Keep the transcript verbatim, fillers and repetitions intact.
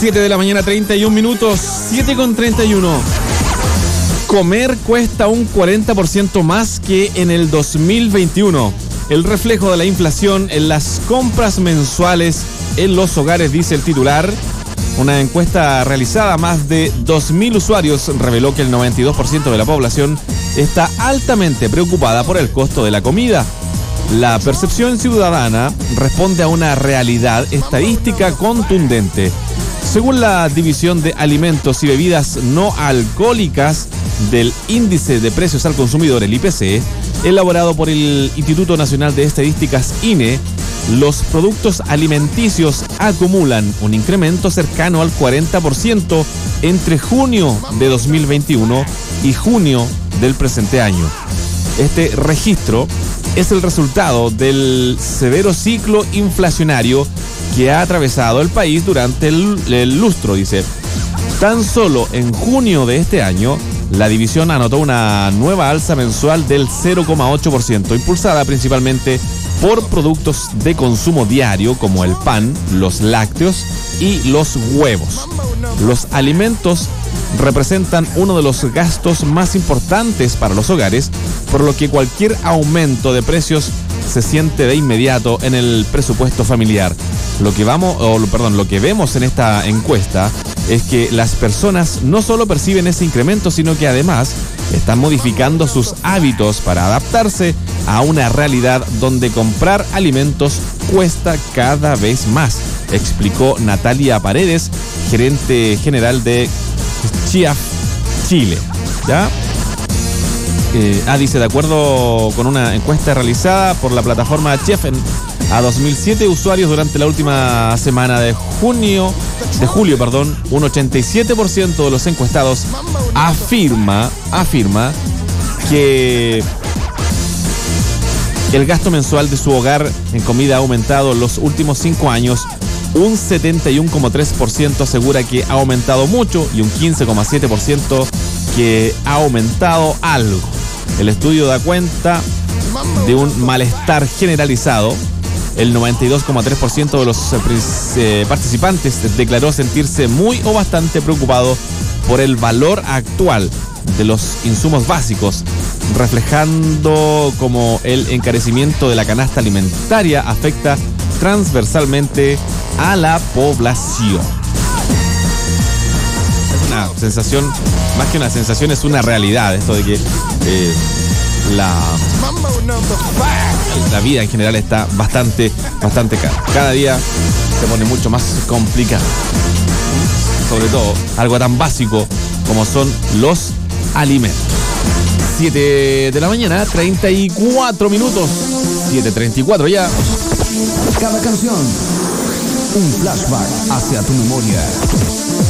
siete de la mañana, treinta y un minutos, siete con treinta y uno. Comer cuesta un cuarenta por ciento más que en el dos mil veintiuno. El reflejo de la inflación en las compras mensuales en los hogares, dice el titular. Una encuesta realizada a más de dos mil usuarios reveló que el noventa y dos por ciento de la población está altamente preocupada por el costo de la comida. La percepción ciudadana responde a una realidad estadística contundente. Según la División de Alimentos y Bebidas No Alcohólicas del Índice de Precios al Consumidor, el I P C, elaborado por el Instituto Nacional de Estadísticas, I N E, los productos alimenticios acumulan un incremento cercano al cuarenta por ciento entre junio de dos mil veintiuno y junio del presente año. Este registro es el resultado del severo ciclo inflacionario que ha atravesado el país durante el, el lustro, dice. Tan solo en junio de este año, la división anotó una nueva alza mensual del cero coma ocho por ciento, impulsada principalmente por productos de consumo diario como el pan, los lácteos y los huevos. Los alimentos representan uno de los gastos más importantes para los hogares, por lo que cualquier aumento de precios se siente de inmediato en el presupuesto familiar. Lo que vamos, o perdón, lo que vemos en esta encuesta es que las personas no solo perciben ese incremento, sino que además están modificando sus hábitos para adaptarse a una realidad donde comprar alimentos cuesta cada vez más, explicó Natalia Paredes, gerente general de Chiaf Chile. ¿Ya? Eh, ah, dice, de acuerdo con una encuesta realizada por la plataforma Chief a dos mil siete usuarios durante la última semana de junio, de julio, perdón, un ochenta y siete por ciento de los encuestados afirma, afirma que el gasto mensual de su hogar en comida ha aumentado en los últimos cinco años. Un setenta y uno coma tres por ciento asegura que ha aumentado mucho y un quince coma siete por ciento que ha aumentado algo. El estudio da cuenta de un malestar generalizado. El noventa y dos coma tres por ciento de los eh, participantes declaró sentirse muy o bastante preocupado por el valor actual de los insumos básicos, reflejando cómo el encarecimiento de la canasta alimentaria afecta transversalmente a la población. Es una sensación, más que una sensación, es una realidad esto de que eh, la, la vida en general está bastante, bastante cara. Cada día se pone mucho más complicado. Sobre todo algo tan básico como son los alimentos. siete de la mañana, treinta y cuatro minutos. siete treinta y cuatro ya. Cada canción, un flashback hacia tu memoria.